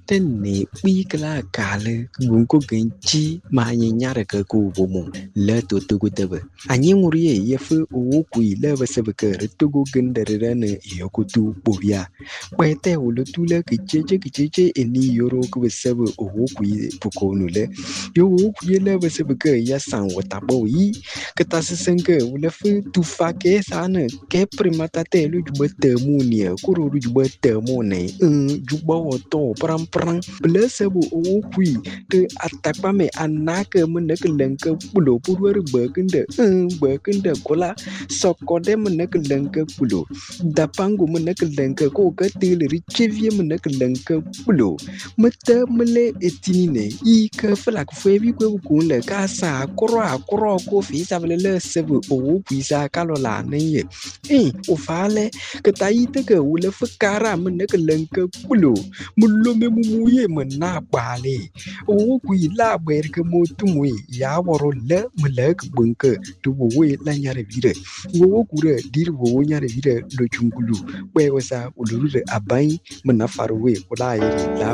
ne bigla kale gunko genchi ma nyara ka ku bomo le to tugutebe anyi ngurie yefu o ku ile basebeke retugo gendere ne yokutu bobia kwete ulutule kicheche eni yoro ku besebe o ku pukonu le yo ku ile basebeke ya san watabo yi ketasenke ulefu tufake sana ke primata te lu jubete munia kuru jubete mone jubo to pram blessable o kui te atakpa me anake meneke lenke pulo purwer bekende kola sokode meneke lenke pulo dapangu meneke lenke ko katil richevie meneke lenke pulo mete mele etinine I ke flak febi ko kunle kasa kro ko fi sabele sebe o kui sa kalola ne o fale ke taite ke ule fukara meneke lenke pulo mulo me muye mena bale o kui la ber ke motumwe ya woro le mele ke bunke to we la nyare vire wo kure dir wo nyare vire do chungulu we wasa uluru abai mena farwe wala